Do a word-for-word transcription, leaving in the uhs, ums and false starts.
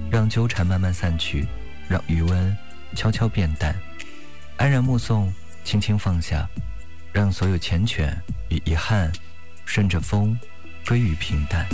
让纠缠慢慢散去，让余温悄悄变淡，安然目送，轻轻放下，让所有缱绻与遗憾顺着风归于平淡。